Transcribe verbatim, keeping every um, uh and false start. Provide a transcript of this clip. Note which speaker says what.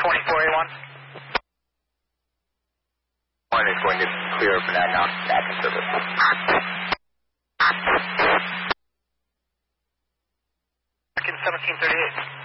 Speaker 1: twenty-four A one.
Speaker 2: One is going to clear for that now. Back in service.
Speaker 1: Back in seventeen thirty-eight.